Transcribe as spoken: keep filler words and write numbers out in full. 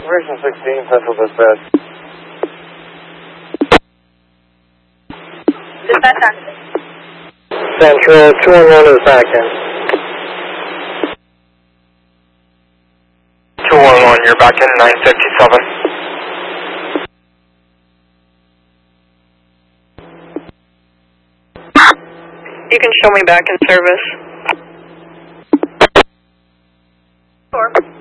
Division sixteen, Central Dispatch. Dispatch on. Central, two one one is back in. two one one, you're back in nine fifty-seven. You can show me back in service. Four.